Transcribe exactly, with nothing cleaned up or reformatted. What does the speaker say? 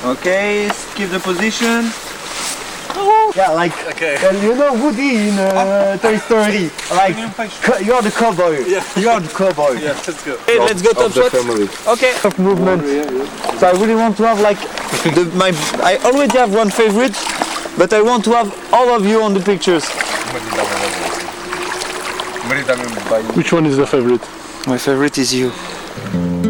Okay, keep the position. Yeah, like Okay. and you know Woody in uh, Toy Story. Like co- you're the cowboy. Yeah. You're the cowboy. Yeah, let's go. Okay, let's go top shot. Okay. Of movement. So I really want to have like The, my, I already have one favorite, but I want to have all of you on the pictures. Which one is the favorite? My favorite is you.